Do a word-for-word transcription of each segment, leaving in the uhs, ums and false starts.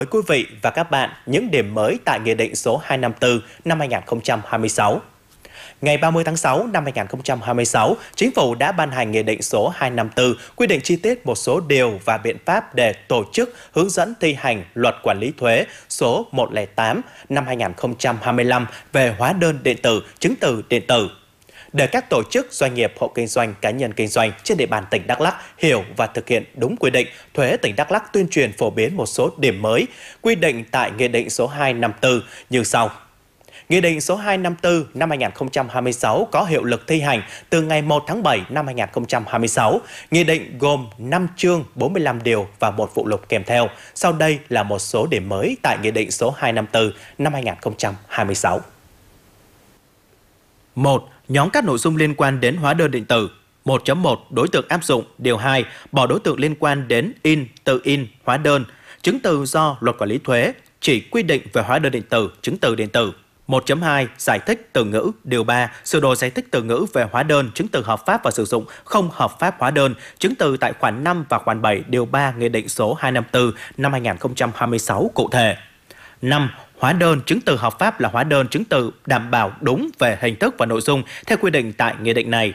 Với quý vị và các bạn những điểm mới tại Nghị định số hai trăm năm mươi tư năm hai nghìn không trăm hai mươi sáu. Ngày ba mươi tháng sáu năm hai nghìn không trăm hai mươi sáu, Chính phủ đã ban hành Nghị định số hai trăm năm mươi tư quy định chi tiết một số điều và biện pháp để tổ chức hướng dẫn thi hành Luật Quản lý thuế số một không tám năm hai nghìn không trăm hai mươi lăm về hóa đơn điện tử, chứng từ điện tử, để các tổ chức, doanh nghiệp, hộ kinh doanh, cá nhân kinh doanh trên địa bàn tỉnh Đắk Lắk hiểu và thực hiện đúng quy định. Thuế tỉnh Đắk Lắk tuyên truyền phổ biến một số điểm mới quy định tại Nghị định số hai trăm năm mươi tư như sau. Nghị định số hai trăm năm mươi tư năm hai nghìn không trăm hai mươi sáu có hiệu lực thi hành từ ngày một tháng bảy năm hai nghìn không trăm hai mươi sáu. Nghị định gồm năm chương, bốn mươi lăm điều và một phụ lục kèm theo. Sau đây là một số điểm mới tại Nghị định số hai trăm năm mươi tư năm hai nghìn không trăm hai mươi sáu. một. Nhóm các nội dung liên quan đến hóa đơn điện tử. một chấm một. Đối tượng áp dụng. Điều hai. Bỏ đối tượng liên quan đến in, tự in, hóa đơn, chứng từ do Luật Quản lý thuế chỉ quy định về hóa đơn điện tử, chứng từ điện tử. một chấm hai. Giải thích từ ngữ. Điều ba. Sửa đổi giải thích từ ngữ về hóa đơn, chứng từ hợp pháp và sử dụng không hợp pháp hóa đơn, chứng từ tại khoản năm và khoản bảy điều ba Nghị định số hai trăm năm mươi tư năm hai nghìn không trăm hai mươi sáu cụ thể. năm. Hóa đơn, chứng từ hợp pháp là hóa đơn, chứng từ đảm bảo đúng về hình thức và nội dung theo quy định tại nghị định này.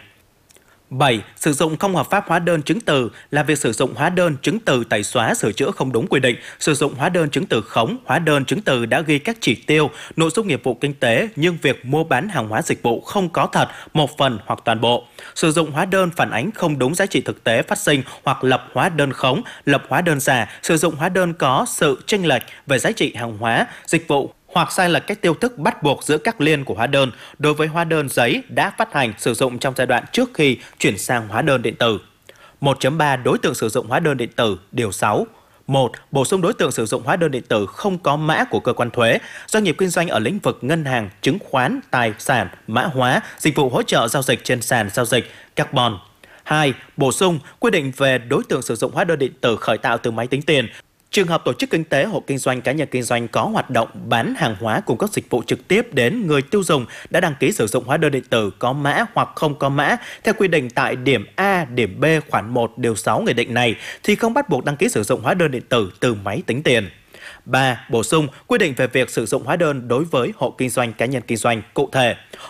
bảy. Sử dụng không hợp pháp hóa đơn chứng từ là việc sử dụng hóa đơn chứng từ tẩy xóa, sửa chữa không đúng quy định, sử dụng hóa đơn chứng từ khống, hóa đơn chứng từ đã ghi các chỉ tiêu, nội dung nghiệp vụ kinh tế nhưng việc mua bán hàng hóa dịch vụ không có thật, một phần hoặc toàn bộ, sử dụng hóa đơn phản ánh không đúng giá trị thực tế phát sinh hoặc lập hóa đơn khống, lập hóa đơn giả, sử dụng hóa đơn có sự chênh lệch về giá trị hàng hóa, dịch vụ hoặc sai lệch cách tiêu thức bắt buộc giữa các liên của hóa đơn đối với hóa đơn giấy đã phát hành sử dụng trong giai đoạn trước khi chuyển sang hóa đơn điện tử. một chấm ba. Đối tượng sử dụng hóa đơn điện tử. Điều sáu. một. Bổ sung đối tượng sử dụng hóa đơn điện tử không có mã của cơ quan thuế, doanh nghiệp kinh doanh ở lĩnh vực ngân hàng, chứng khoán, tài sản, mã hóa, dịch vụ hỗ trợ giao dịch trên sàn giao dịch carbon. hai. Bổ sung quy định về đối tượng sử dụng hóa đơn điện tử khởi tạo từ máy tính tiền. Trường hợp tổ chức kinh tế, hộ kinh doanh, cá nhân kinh doanh có hoạt động bán hàng hóa cung cấp dịch vụ trực tiếp đến người tiêu dùng đã đăng ký sử dụng hóa đơn điện tử có mã hoặc không có mã theo quy định tại điểm A, điểm B khoản một điều sáu nghị định này thì không bắt buộc đăng ký sử dụng hóa đơn điện tử từ máy tính tiền. ba. Bổ sung quy định về việc sử dụng hóa đơn đối với hộ kinh doanh, cá nhân kinh doanh cụ thể.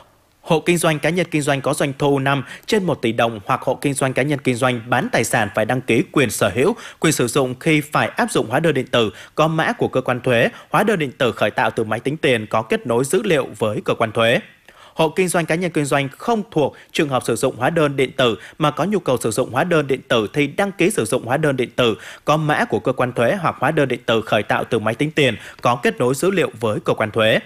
Hộ kinh doanh, cá nhân kinh doanh có doanh thu năm trên một tỷ đồng hoặc hộ kinh doanh, cá nhân kinh doanh bán tài sản phải đăng ký quyền sở hữu, quyền sử dụng khi phải áp dụng hóa đơn điện tử có mã của cơ quan thuế, hóa đơn điện tử khởi tạo từ máy tính tiền có kết nối dữ liệu với cơ quan thuế. Hộ kinh doanh, cá nhân kinh doanh không thuộc trường hợp sử dụng hóa đơn điện tử mà có nhu cầu sử dụng hóa đơn điện tử thì đăng ký sử dụng hóa đơn điện tử có mã của cơ quan thuế hoặc hóa đơn điện tử khởi tạo từ máy tính tiền có kết nối dữ liệu với cơ quan thuế.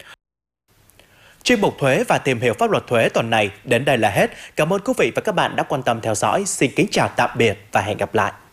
Chuyên mục thuế và tìm hiểu pháp luật thuế tuần này đến đây là hết. Cảm ơn quý vị và các bạn đã quan tâm theo dõi. Xin kính chào tạm biệt và hẹn gặp lại.